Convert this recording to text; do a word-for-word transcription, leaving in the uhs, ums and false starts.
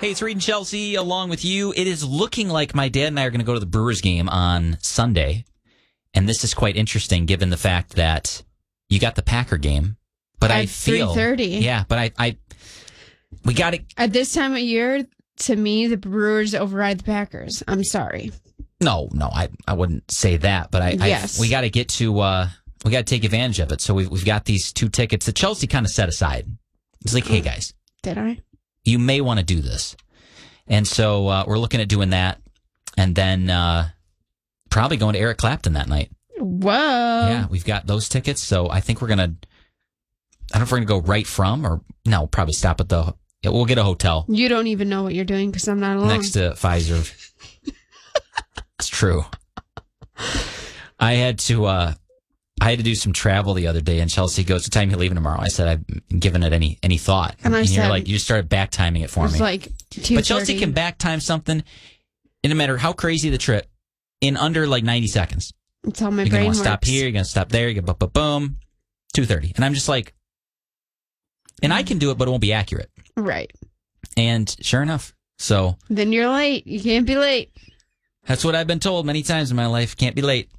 Hey, it's Reed and Chelsea along with you. It is looking like my dad and I are going to go to the Brewers game on Sunday. And this is quite interesting given the fact that you got the Packer game. But At I feel... three thirty. Yeah, but I... I we got to... At this time of year, to me, the Brewers override the Packers. I'm sorry. No, no, I, I wouldn't say that. But I, Yes. I we got to get to... Uh, we got to take advantage of it. So we've, we've got these two tickets that Chelsea kind of set aside. It's like, hey, guys. Did I? You may want to do this. And so uh, we're looking at doing that. And then uh, probably going to Eric Clapton that night. Whoa. Yeah, we've got those tickets. So I think we're going to, I don't know if we're going to go right from or, no, probably stop at the, yeah, we'll get a hotel You don't even know what you're doing because I'm not alone. next to Pfizer. It's true. I had to, uh, I had to do some travel the other day, and Chelsea goes, "What time are you leaving tomorrow?" I said, "I've given it any any thought." And I you're said- like, you started back timing it for It's me. like two But Chelsea can back time something, in no matter how crazy the trip, in under like ninety seconds. That's how my You're brain gonna works. want to stop here. You're gonna stop there. You go boom, boom, boom, two thirty, and I'm just like, and I can do it, but it won't be accurate. Right. And sure enough, so Then you're late. You can't be late. that's what I've been told many times in my life. Can't be late.